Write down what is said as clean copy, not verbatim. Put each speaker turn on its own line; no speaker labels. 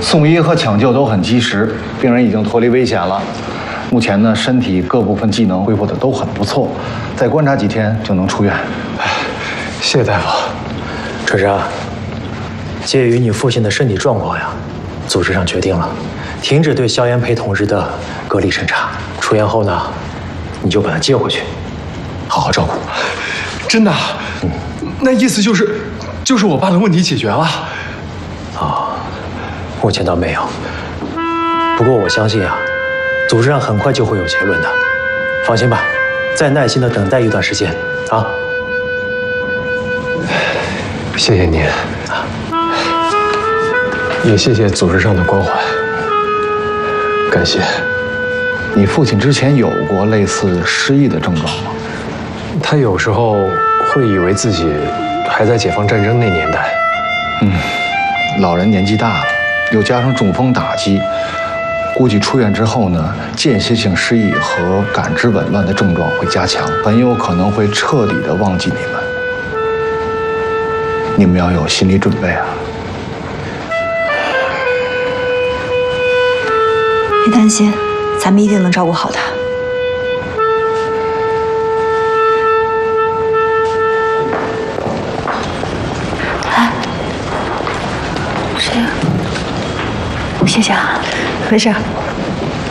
送医和抢救都很及时，病人已经脱离危险了。目前呢，身体各部分机能恢复的都很不错，再观察几天就能出院。
谢谢大夫。
春山，鉴于你父亲的身体状况呀，组织上决定了，停止对萧炎培同志的隔离审查。出院后呢，你就把他接回去，好好照顾。
真的？那意思就是我爸的问题解决了？
目前倒没有，不过我相信啊，组织上很快就会有结论的。放心吧，再耐心的等待一段时间啊。
谢谢您，也谢谢组织上的关怀，感谢。
你父亲之前有过类似失忆的症状吗？
他有时候会以为自己还在解放战争那年代。
老人年纪大了，又加上中风打击，估计出院之后呢，间歇性失忆和感知紊乱的症状会加强，很有可能会彻底的忘记你们。你们要有心理准备啊！
别担心，咱们一定能照顾好他。哎，谁呀？谢谢啊，没事。